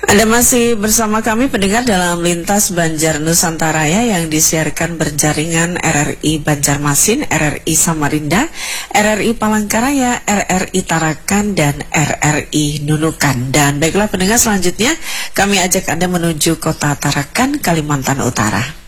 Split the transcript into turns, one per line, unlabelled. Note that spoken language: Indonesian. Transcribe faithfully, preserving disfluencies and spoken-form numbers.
Anda masih bersama kami pendengar dalam Lintas Banjar Nusantara ya, yang disiarkan berjaringan R R I Banjarmasin, R R I Samarinda, R R I Palangkaraya, R R I Tarakan, dan R R I Nunukan. Dan baiklah pendengar, selanjutnya kami ajak Anda menuju kota Tarakan, Kalimantan Utara.